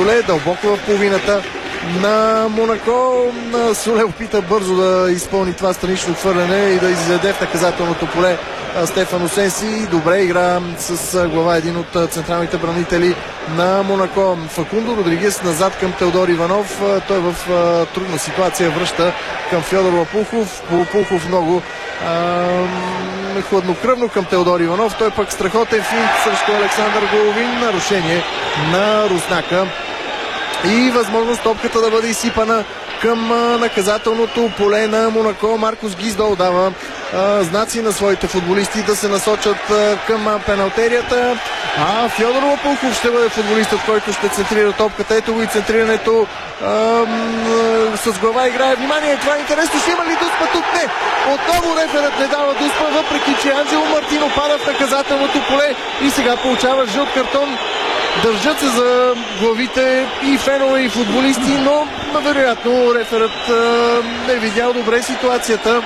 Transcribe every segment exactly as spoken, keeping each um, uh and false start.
Соле, дълбоко в половината на Монако. Соле опита бързо да изпълни това странично хвърляне и да изяде в наказателното поле Стефан Осенси. Добре игра с глава един от централните бранители на Монако. Факундо Родригес назад към Теодор Иванов. Той в трудна ситуация връща към Фьодор Лопухов. Лопухов много ам, хладнокръвно към Теодор Иванов. Той пък страхотен финт срещу Александър Головин. Нарушение на Руснака. И възможност топката да бъде изсипана към наказателното поле на Монако. Маркус Гиздол дава а, знаци на своите футболисти да се насочат а, към пеналтерията. А Фьодор Лопухов ще бъде футболистът, който ще центрира топката. Ето го и центрирането а, м, с глава играе. Внимание, това е интересно. Ще има ли дуспа тук? Не. Отново реферът не дава дуспа, въпреки че Анджело Мартино пада в наказателното поле и сега получава жълт картон. Държат се за главите и фенове, и футболисти, но вероятно реферът не е видял добре ситуацията.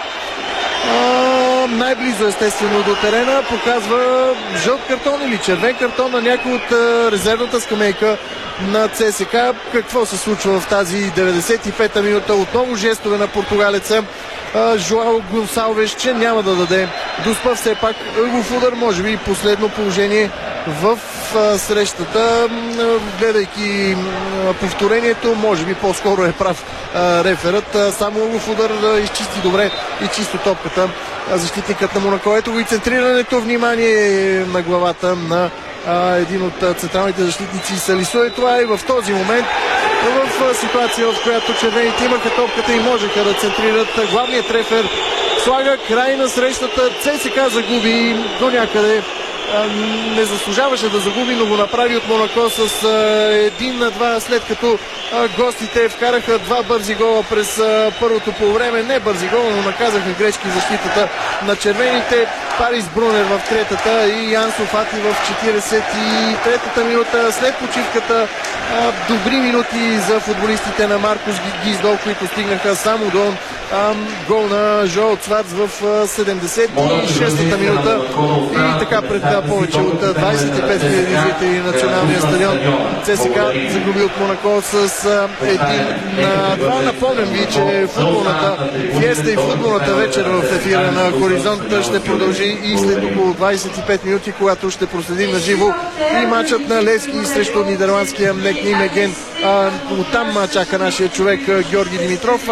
А, най-близо естествено до терена показва жълт картон или червен картон на някой от а, резервната скамейка на ЦСКА. Какво се случва в тази деветдесет и пета минута? Отново жестове на португалеца Жоао Гонсалвеш, че няма да даде дуспа. Все пак ъгов удар, може би последно положение в а, срещата. Гледайки а, повторението, може би по-скоро е прав а, реферът. А, само ъгов удар да изчисти добре и чисто топката а, защитникът на Монако. Ето го и центрирането. Внимание на главата на а, един от централните защитници Салисуе. Това е в този момент в ситуация, в която червените имаха топката и можеха да центрират. Главният рефер слага край на срещата. ЦСКА загуби до някъде. Не заслужаваше да загуби, но го направи от Монако с един на два, след като гостите вкараха два бързи гола през първото полувреме. Не бързи гола, но наказаха грешки защитата на червените. Парис Брунер в третата и Ансу Фати в четиридесет и третата минута. След почивката добри минути за футболистите на Маркус Гиздол, които стигнаха само до гол на Жоал Цварц в седемдесет и шестата минута. И така пред повече от двадесет и пет хиляди зрители на националния стадион ЦСКА загуби от Монако с един на два. Напомням ви, че футболната фиеста и футболната вечер в ефира на Хоризонт ще продължи и след около двадесет и пет минути, когато ще проследим на живо и матчът на Левски срещу нидерландския Мек Нимеген. Оттам чака нашия човек Георги Димитров.